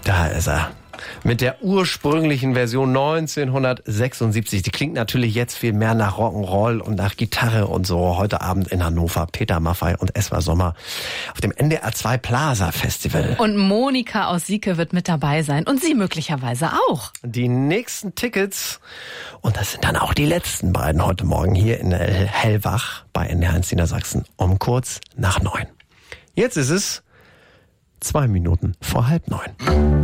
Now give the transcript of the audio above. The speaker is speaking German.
Da ist er. Mit der ursprünglichen Version 1976. Die klingt natürlich jetzt viel mehr nach Rock'n'Roll und nach Gitarre und so. Heute Abend in Hannover. Peter Maffay und Esma Sommer auf dem NDR 2 Plaza Festival. Und Monika aus Sieke wird mit dabei sein. Und Sie möglicherweise auch. Die nächsten Tickets, und das sind dann auch die letzten beiden heute Morgen hier in Hellwach bei NDR 1 Niedersachsen um kurz nach 9. Jetzt ist es 2 Minuten vor 8:30.